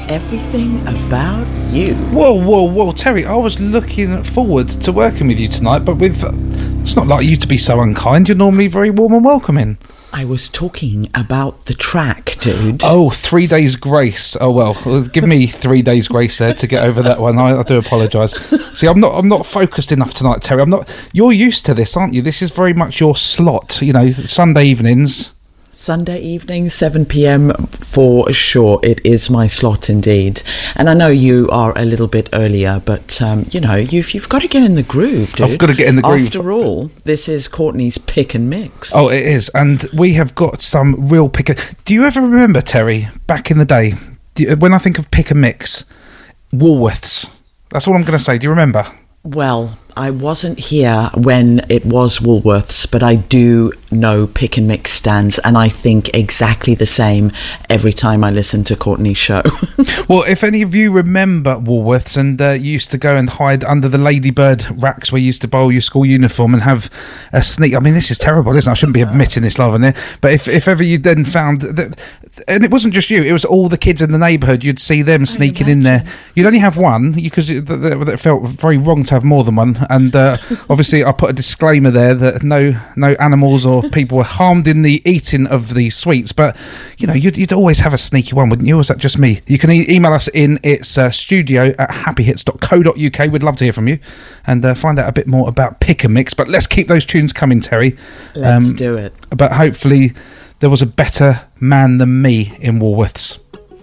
everything about you. Whoa, Terry, I was looking forward to working with you tonight, but it's not like you to be so unkind. You're normally very warm and welcoming. I was talking about the track, dude. Oh, 3 days grace. Oh, well, give me 3 days grace there to get over that one. I do apologise. See, I'm not focused enough tonight, Terry. You're used to this, aren't you? This is very much your slot, Sunday evenings. Sunday evening, 7 p.m. for sure. It is my slot indeed. And I know you are a little bit earlier, but, you've got to get in the groove, dude. I've got to get in the groove. After all, this is Courtney's Pick and Mix. Oh, it is. And we have got some real Do you ever remember, Terry, back in the day, when I think of Pick and Mix, Woolworths? That's all I'm going to say. Do you remember? Well, I wasn't here when it was Woolworths, but I do know Pick and Mix stands, and I think exactly the same every time I listen to Courtney's show. Well, if any of you remember Woolworths and you used to go and hide under the Ladybird racks where you used to borrow your school uniform and have a sneak... I mean, this is terrible, isn't it? I shouldn't be admitting this live on there. But if ever you then found... that, and it wasn't just you, it was all the kids in the neighbourhood. You'd see them sneaking in there. You'd only have one because it felt very wrong to have more than one. And obviously I put a disclaimer there that no animals or people were harmed in the eating of these sweets, but you'd always have a sneaky one, wouldn't you? Or was that just me? You can email us in. It's studio@happyhits.co.uk. We'd love to hear from you and find out a bit more about Pick and Mix, but let's keep those tunes coming, Terry. Let's do it. But hopefully there was a better man than me in Woolworths.